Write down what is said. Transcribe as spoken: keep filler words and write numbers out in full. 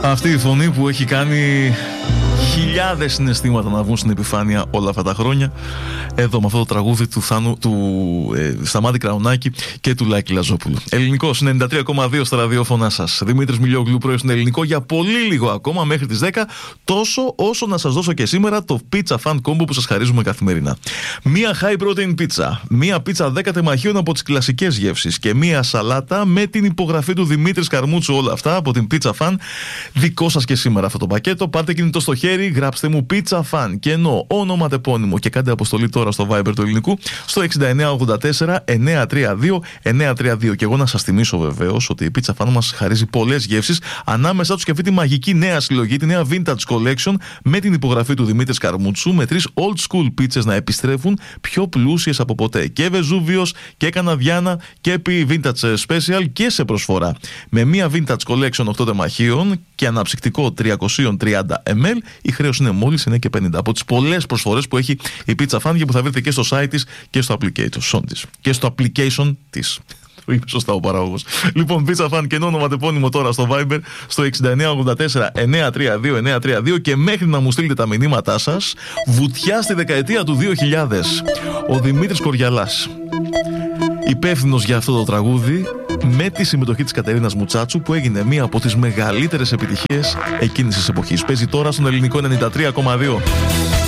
Αυτή η φωνή που έχει κάνει χιλιάδες συναισθήματα να βγουν στην επιφάνεια όλα αυτά τα χρόνια. Εδώ με αυτό το τραγούδι του, Θάνου, του ε, Σταμάτη Κραουνάκη και του Λάκη Λαζόπουλου. Ελληνικός ενενήντα τρία κόμμα δύο στα ραδιόφωνά σας. Δημήτρης Μιλιόγλου πρωί στον Ελληνικό για πολύ λίγο ακόμα μέχρι τις δέκα. Τόσο όσο να σας δώσω και σήμερα το Pizza Fan Combo που σας χαρίζουμε καθημερινά. Μία high protein πίτσα, μία πίτσα δέκα τεμαχίων από τις κλασικές γεύσεις και μία σαλάτα με την υπογραφή του Δημήτρη Καρμούτσου. Όλα αυτά από την Pizza Fan. Δικό σας και σήμερα αυτό το πακέτο. Πάρτε κινητό στο χέρι, γράψτε μου Pizza Fan και ενώ όνομα τεπώνυμο και κάντε αποστολή τώρα στο Viber του Ελληνικού στο εξήντα εννέα ογδόντα τέσσερα εννιακόσια τριάντα δύο εννιακόσια τριάντα δύο. Και εγώ να σας θυμίσω βεβαίως ότι η Pizza Fan μας χαρίζει πολλές γεύσεις, ανάμεσά τους και αυτή τη μαγική νέα συλλογή, τη νέα Vintage Collection με την υπογραφή του Δημήτρη Καρμούτσου, με τρεις old school πίτσες να επιστρέφουν πιο πλούσιες από ποτέ. Και Βεζούβιος και Καναδιάνα και επί Vintage Special και σε προσφορά. Με μια Vintage Collection οκτώ τεμαχίων και αναψυκτικό τριακόσια τριάντα μιλιλίτρα, η χρέωση είναι μόλις εννιά και πενήντα. Από τις πολλές προσφορές που έχει η Pizza Fan και που θα βρείτε και στο site της και στο application της. Και στο application της. Το είπε σωστά ο παραγωγός. Λοιπόν, Pizza Fan και ενώ ονοματεπώνυμο τώρα στο Viber στο εξήντα εννέα ογδόντα τέσσερα εννιακόσια τριάντα δύο εννιακόσια τριάντα δύο και μέχρι να μου στείλετε τα μηνύματά σας, βουτιά στη δεκαετία του δύο χιλιάδες. Ο Δημήτρης Κοριαλάς, υπεύθυνος για αυτό το τραγούδι, με τη συμμετοχή της Κατερίνας Μουτσάτσου, που έγινε μία από τις μεγαλύτερες επιτυχίες εκείνης της εποχής. Παίζει τώρα στον Ελληνικό ενενήντα τρία κόμμα δύο.